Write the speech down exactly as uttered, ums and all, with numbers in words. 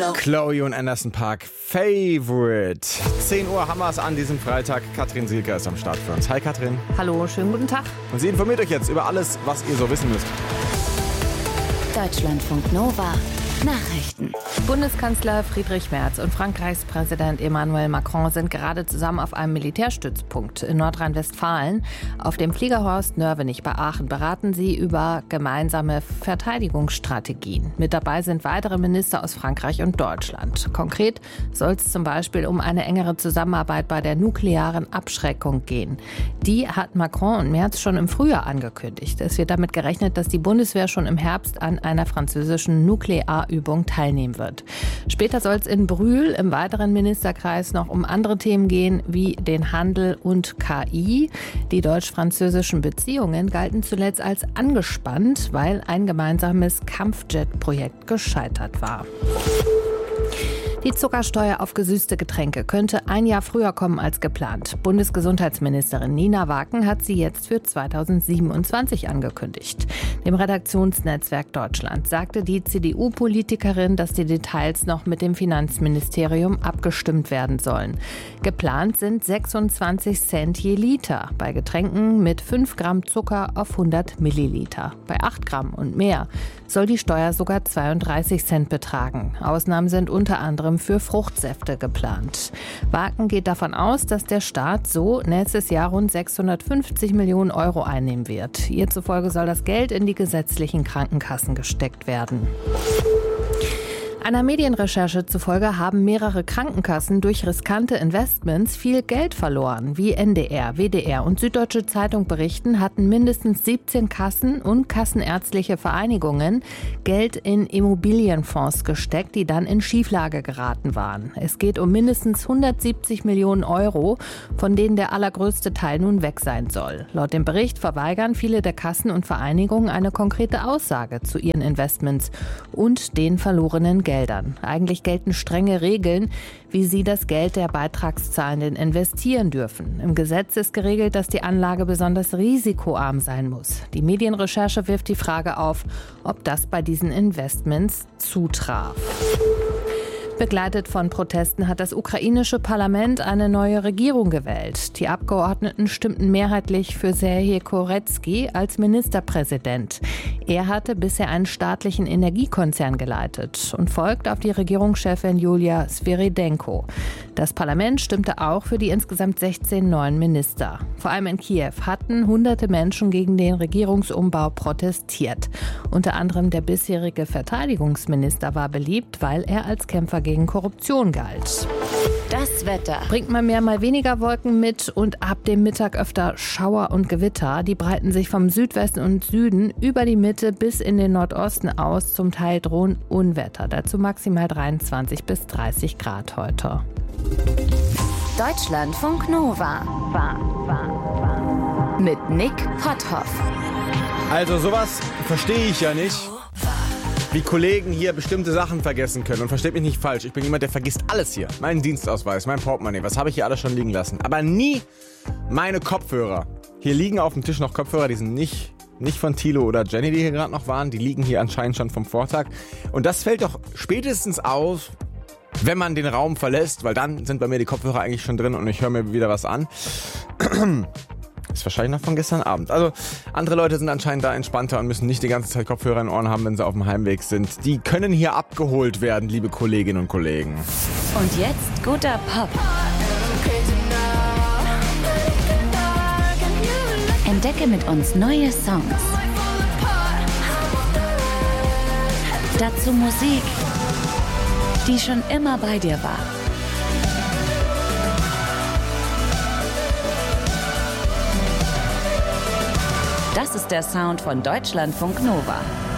Chloe und Anderson .Paak, Favorite. zehn Uhr haben wir es an diesem Freitag. Katrin Sielker ist am Start für uns. Hi Katrin. Hallo, schönen guten Tag. Und sie informiert euch jetzt über alles, was ihr so wissen müsst. Deutschlandfunk Nova. Nachrichten. Bundeskanzler Friedrich Merz und Frankreichs Präsident Emmanuel Macron sind gerade zusammen auf einem Militärstützpunkt in Nordrhein-Westfalen. Auf dem Fliegerhorst Nörvenich bei Aachen beraten sie über gemeinsame Verteidigungsstrategien. Mit dabei sind weitere Minister aus Frankreich und Deutschland. Konkret soll es zum Beispiel um eine engere Zusammenarbeit bei der nuklearen Abschreckung gehen. Die hat Macron und Merz schon im Frühjahr angekündigt. Es wird damit gerechnet, dass die Bundeswehr schon im Herbst an einer französischen Nuklearübung teilnehmen wird. Später soll es in Brühl im weiteren Ministerkreis noch um andere Themen gehen, wie den Handel und K I. Die deutsch-französischen Beziehungen galten zuletzt als angespannt, weil ein gemeinsames Kampfjet-Projekt gescheitert war. Die Zuckersteuer auf gesüßte Getränke könnte ein Jahr früher kommen als geplant. Bundesgesundheitsministerin Nina Waken hat sie jetzt für zweitausendsiebenundzwanzig angekündigt. Dem Redaktionsnetzwerk Deutschland sagte die C D U-Politikerin, dass die Details noch mit dem Finanzministerium abgestimmt werden sollen. Geplant sind sechsundzwanzig Cent je Liter, bei Getränken mit fünf Gramm Zucker auf hundert Milliliter. Bei acht Gramm und mehr soll die Steuer sogar zweiunddreißig Cent betragen. Ausnahmen sind unter anderem für Fruchtsäfte geplant. Waken geht davon aus, dass der Staat so nächstes Jahr rund sechshundertfünfzig Millionen Euro einnehmen wird. Ihr zufolge soll das Geld in die gesetzlichen Krankenkassen gesteckt werden. Einer Medienrecherche zufolge haben mehrere Krankenkassen durch riskante Investments viel Geld verloren. Wie N D R, W D R und Süddeutsche Zeitung berichten, hatten mindestens siebzehn Kassen und kassenärztliche Vereinigungen Geld in Immobilienfonds gesteckt, die dann in Schieflage geraten waren. Es geht um mindestens hundertsiebzig Millionen Euro, von denen der allergrößte Teil nun weg sein soll. Laut dem Bericht verweigern viele der Kassen und Vereinigungen eine konkrete Aussage zu ihren Investments und den verlorenen Geldern. Eigentlich gelten strenge Regeln, wie sie das Geld der Beitragszahlenden investieren dürfen. Im Gesetz ist geregelt, dass die Anlage besonders risikoarm sein muss. Die Medienrecherche wirft die Frage auf, ob das bei diesen Investments zutraf. Begleitet von Protesten hat das ukrainische Parlament eine neue Regierung gewählt. Die Abgeordneten stimmten mehrheitlich für Serhij Koretsky als Ministerpräsident. Er hatte bisher einen staatlichen Energiekonzern geleitet und folgt auf die Regierungschefin Julia Sviridenko. Das Parlament stimmte auch für die insgesamt sechzehn neuen Minister. Vor allem in Kiew hatten hunderte Menschen gegen den Regierungsumbau protestiert. Unter anderem der bisherige Verteidigungsminister war beliebt, weil er als Kämpfer gegen Korruption galt. Das Wetter. Bringt mal mehr, mal weniger Wolken mit und ab dem Mittag öfter Schauer und Gewitter. Die breiten sich vom Südwesten und Süden über die Mitte bis in den Nordosten aus. Zum Teil drohen Unwetter. Dazu maximal dreiundzwanzig bis dreißig Grad heute. Deutschlandfunk Nova. War, war, war. Mit Nick Potthoff. Also sowas verstehe ich ja nicht, wie Kollegen hier bestimmte Sachen vergessen können. Und versteht mich nicht falsch, ich bin jemand, der vergisst alles hier. Meinen Dienstausweis, mein Portemonnaie, was habe ich hier alles schon liegen lassen. Aber nie meine Kopfhörer. Hier liegen auf dem Tisch noch Kopfhörer, die sind nicht, nicht von Thilo oder Jenny, die hier gerade noch waren. Die liegen hier anscheinend schon vom Vortag. Und das fällt doch spätestens auf, wenn man den Raum verlässt, weil dann sind bei mir die Kopfhörer eigentlich schon drin und ich höre mir wieder was an. Ist wahrscheinlich noch von gestern Abend. Also andere Leute sind anscheinend da entspannter und müssen nicht die ganze Zeit Kopfhörer in den Ohren haben, wenn sie auf dem Heimweg sind. Die können hier abgeholt werden, liebe Kolleginnen und Kollegen. Und jetzt guter Pop. Entdecke mit uns neue Songs. Dazu Musik, die schon immer bei dir war. Das ist der Sound von Deutschlandfunk Nova.